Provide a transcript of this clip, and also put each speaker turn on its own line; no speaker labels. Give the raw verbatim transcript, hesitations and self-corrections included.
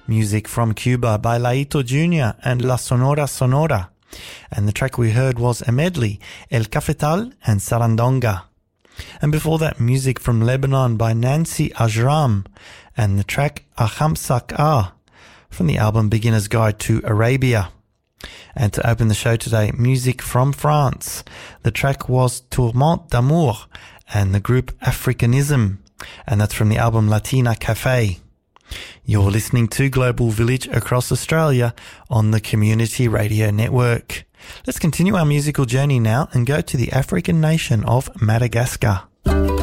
Music from Cuba by Laito Junior and La Sonora Sonora. And the track we heard was a medley, El Cafetal and Sarandonga. And before that, music from Lebanon by Nancy Ajram and the track Ahamsak Ah from the album Beginner's Guide to Arabia. And to open the show today, music from France. The track was Tourment d'Amour and the group Africanism, and that's from the album Latina Cafe. You're listening to Global Village across Australia on the Community Radio Network. Let's continue our musical journey now and go to the African nation of Madagascar.